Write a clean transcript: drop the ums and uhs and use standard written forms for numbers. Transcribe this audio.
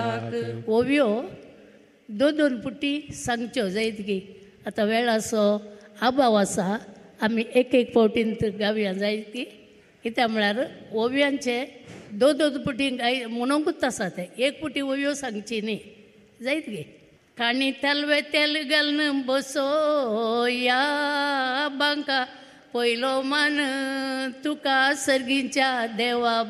ओव्यो दोन पुटी सांगच्यो जायत की आतां वेळ असो अभाव आसा आमी एक फावटीन गावया जायत की कित्याक म्हळ्यार ओव्यांचे दोन पुटी म्हणूंकूच आसा ते एक पुटी ओव्यो सांगची न्ही जायत गे काणी तेलवे तेल घालून बसो या बांका पयलो मान तुका सर्गीच्या देवा